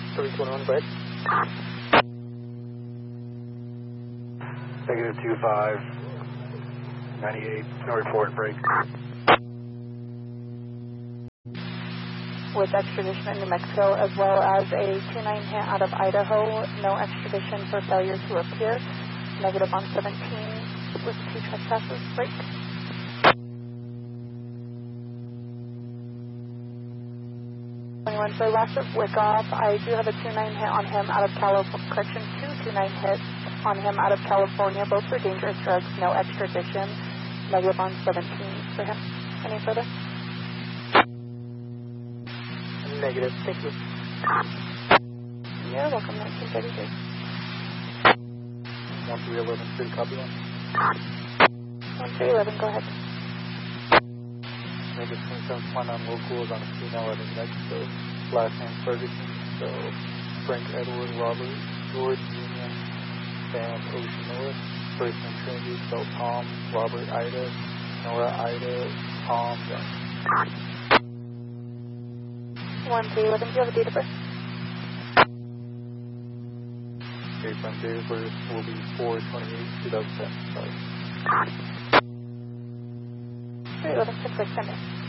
321, go ahead. Negative 25, 98, no report, break. With extradition in New Mexico, as well as a 2-9 hit out of Idaho, no extradition for failure to appear. Negative on 17 with 2 trespassers, break. For last of Wyckoff, I do have a 2-9 hit on him out of California, correction, 2 2-9 hits on him out of California, both for dangerous drugs, no extradition, negative on 17 for him. Any further? Negative, thank you. You're welcome, 1933. 1311, city copy 1. 1311, go ahead. Negative 27, flying on local is on a female out of New Mexico. Last name Ferguson, so Frank Edward Robert George Union Sam Ocean North. First name Trinity, spelled Tom Robert Ida Nora Ida Tom Young. 1311, do you have a date of birth? Okay, from date of birth will be 4/28/2010. Sorry. 311, 6 Sunday.